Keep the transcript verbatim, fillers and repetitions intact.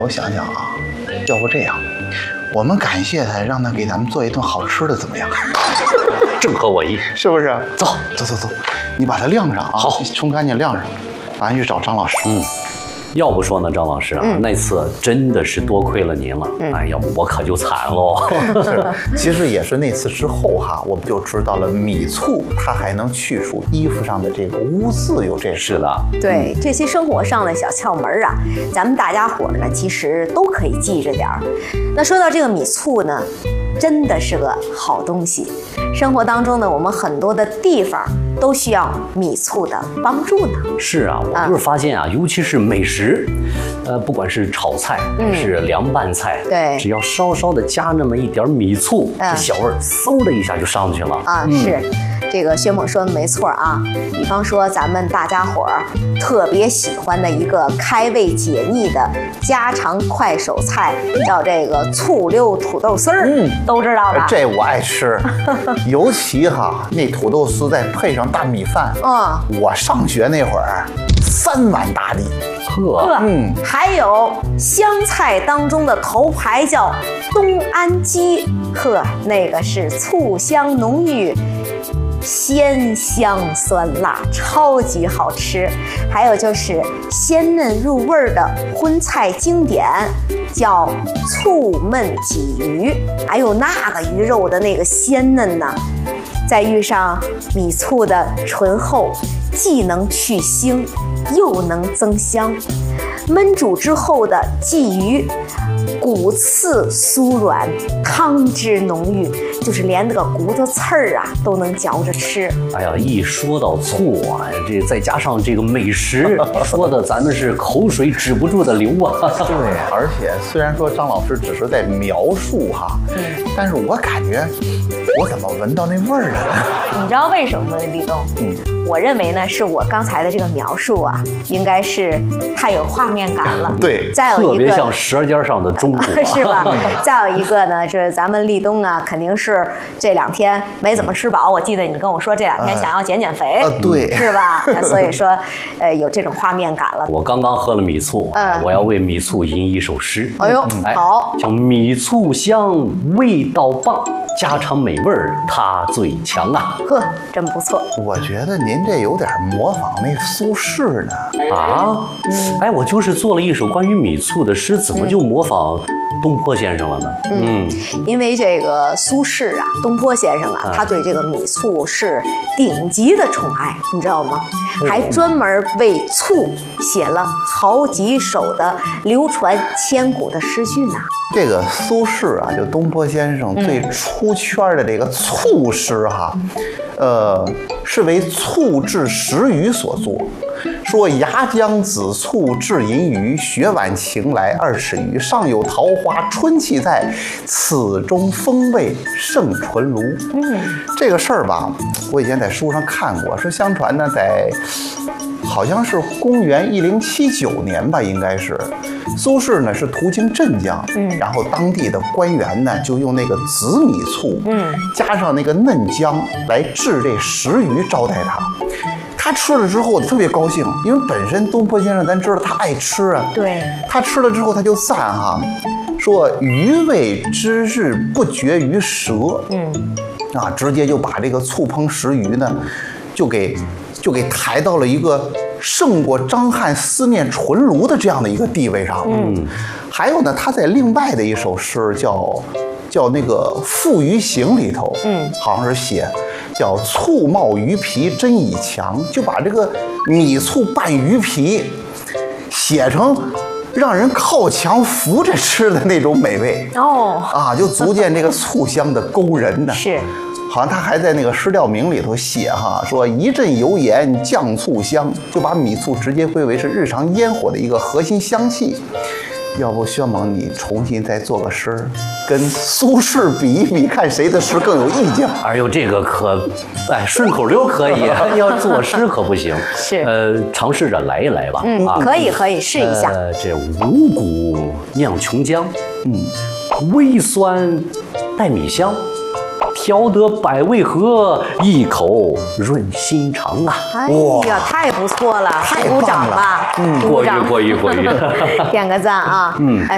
我想想啊，要不这样，我们感谢他，让他给咱们做一顿好吃的，怎么样？ 正合我意， 是不是？ 走走走走，你把它晾上啊， 好， 冲干净晾上，咱去找张老师。 嗯。要不说呢，张老师啊，嗯、那次真的是多亏了您了。嗯、哎，要不我可就惨喽。 是，其实也是那次之后哈，我们就知道了米醋它还能去除衣服上的这个污渍，有这是的。 对，这些生活上的小窍门啊，咱们大家伙呢，其实都可以记着点儿。那说到这个米醋呢，真的是个好东西。生活当中呢，我们很多的地方都需要米醋的帮助呢。 是啊，我就是发现啊，尤其是美食，呃，不管是炒菜还是凉拌菜， 对， 只要稍稍的加那么一点米醋，这小味儿嗖的一下就上去了啊。是，这个薛猛说的没错啊。比方说咱们大家伙儿特别喜欢的一个开胃解腻的家常快手菜，叫这个醋溜土豆丝儿，嗯，都知道吧？ 这我爱吃，尤其哈那土豆丝再配上大米饭，嗯，我上学那会儿三碗大米。 呵，嗯，还有湘菜当中的头牌叫东安鸡，呵，那个是醋香浓郁。鲜香酸辣，超级好吃。还有就是鲜嫩入味的荤菜经典，叫醋焖鲫鱼。还有那个鱼肉的那个鲜嫩呐，再遇上米醋的醇厚，既能去腥，又能增香。焖煮之后的鲫鱼，骨刺酥软，汤汁浓郁，就是连那个骨头刺儿啊都能嚼着吃。 哎呀，一说到醋啊，这再加上这个美食，说的咱们是口水止不住的流啊。 对，而且虽然说张老师只是在描述哈，嗯，但是我感觉我怎么闻到那味儿了呢？ 你知道为什么吗，立冬？嗯。我认为呢，是我刚才的这个描述啊，应该是太有画面感了。 对， 再有一个特别像《舌尖上的中国》， 是吧？再有一个呢，是咱们立冬啊，肯定是这两天没怎么吃饱。我记得你跟我说这两天想要减减肥， 呃，对， 是吧？所以说，呃，有这种画面感了。 我刚刚喝了米醋，嗯，我要为米醋吟一首诗。 哎呦，好， 叫米醋香，味道棒。家常美味儿，它最强啊！ 呵，真不错。 我觉得您这有点模仿那苏轼呢。 啊，嗯、哎，我就是做了一首关于米醋的诗，怎么就模仿东坡先生了呢？ 嗯，嗯因为这个苏轼啊，东坡先生啊，他对这个米醋是顶级的宠爱，你知道吗？还专门为醋写了好几首的流传千古的诗句呢。 这个苏轼啊，就东坡先生最出圈的这个醋诗哈，呃，是为醋制食鱼所作。说牙将子醋制银鱼，雪晚晴来二尺余。上有桃花春气在，此中风味胜醇炉。嗯，这个事儿吧，我以前在书上看过，说相传呢，在好像是公元一零七九年吧，应该是。苏轼呢是途经镇江，嗯，然后当地的官员呢就用那个紫米醋，嗯，加上那个嫩姜来制这食鱼招待他。他吃了之后特别高兴，因为本身东坡先生咱知道他爱吃啊， 对， 他吃了之后他就赞哈，说鱼味之日不绝于舌，嗯，啊，直接就把这个醋烹食鱼呢，就给就给抬到了一个胜过张翰思念醇炉的这样的一个地位上。嗯，还有呢，他在另外的一首诗叫叫那个《赋鱼行》里头，嗯，好像是写叫醋冒鱼皮真已强，就把这个米醋拌鱼皮写成让人靠墙扶着吃的那种美味哦啊，就足见这个醋香的勾人呢。 是。 好像他还在那个诗调名里头写哈，说一阵油盐酱醋香，就把米醋直接归为是日常烟火的一个核心香气。要不薛猛你重新再做个诗，跟苏轼比一比，看谁的诗更有意境。 哎呦，这个可，哎，顺口溜可以，要做诗可不行。 是， 呃，尝试着来一来吧。 嗯，啊、可以可以试一下。 呃，这五谷酿琼浆，嗯，微酸带米香。调得百味合，一口润心肠啊！ 哎呀，太不错了， 太鼓掌吧！ 嗯， 过誉过誉过誉， 点个赞啊！嗯，哎。